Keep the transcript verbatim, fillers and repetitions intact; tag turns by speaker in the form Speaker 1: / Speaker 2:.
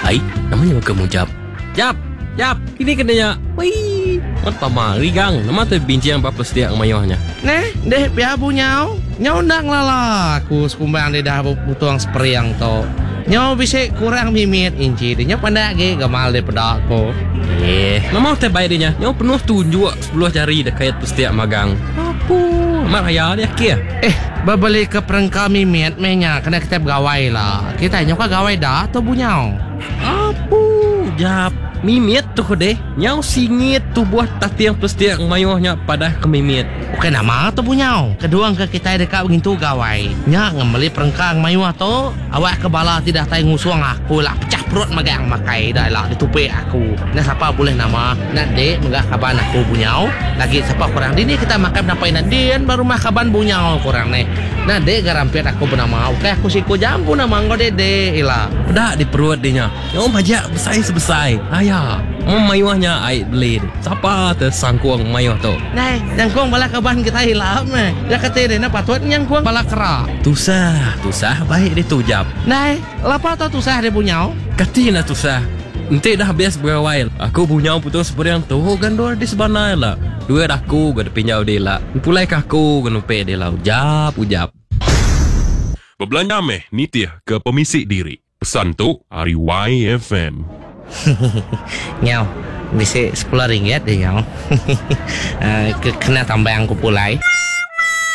Speaker 1: Hai, namanya kamu Jap. Jap, Jap, ini kenanya. Wih, mata mari gang. Nama tu bincang apa setiap mayahnya.
Speaker 2: Neh, deh biabu nyau. Nyau ndang lala. Aku sekumbang di dah butuang spray yang to. Nyau bisa kurang mimit inci. Dia pandai ge gamal daripada aku.
Speaker 1: Eh, nama tu baik dia. Nyau penuh tunjuk sepuluh jari dekat setiap magang. Apa? Mak ayah dia kia.
Speaker 2: Eh, berbalik ke perengkau mimit menya kena kita bergawai lah. Kita nyau ka gawai dah atau bunyau?
Speaker 1: Apa? Jap. Mimit tu deh. Nyau singit tu buat tatiang setiap mayahnya pada ke mimit.
Speaker 2: Oke nama tu bunyau. Kedua ke kita dekat begitu gawai. Nya ngemeli perengkang mayuah tu. Awak ke bala tidak tahu ngusuang aku lah. Pecah perut magang makai dah lah ditupi aku. Nah siapa boleh nama? Nak dek megah kaban aku bunyau. Lagi siapa kurang dini kita makan apa nandian baru mah kaban bunyau kurang nih. Nah dek garampet aku bernama. Oke aku siku jambu nama engkau dede ilah.
Speaker 1: Pedak di perut dia. Nyau majak besar sebesar. Ayah. Mau mayuahnya air beli. Siapa tersangkuang mayuah tu?
Speaker 2: Nah, nyangkuang bala kaban kita hilang meh. Dia kata dia nak patut nyangkuang bala kera.
Speaker 1: Tusah, tusah baik dia tu Jap.
Speaker 2: Nah, lapa tu tusah dia bunyau?
Speaker 1: Katina tusah. Nanti dah bias berawal. Aku punya putus seperti yang tu gandor di sebanai lah. Dua aku gak ada pinjau dia lah. Pulai kaku gak numpek dia lah. Ujap, ujap.
Speaker 3: Berbelanja meh nitih ke pemisik diri. Pesan tu hari Y F M.
Speaker 2: Nyau, bisa sepuluh ringgit deh nyau. uh, Kena tambah yang kupulai.